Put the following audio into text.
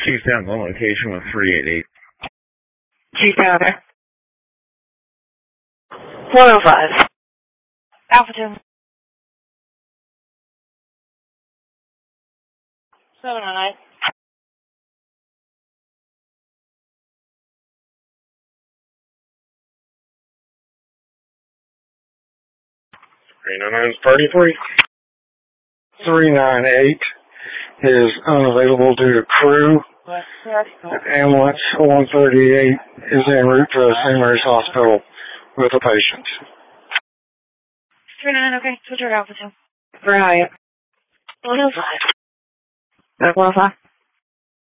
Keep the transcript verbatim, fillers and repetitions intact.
Two sounds on location with three eight eight. Two sounder. one oh five. Alpha two. seven oh nine. three nine nine is thirty-three. three nine eight is unavailable due to crew. Ambulance one thirty-eight is en route to Saint Mary's Hospital with a patient. three nine, okay. Switch her Alpha two. For Hyatt. one oh five. Back one oh five.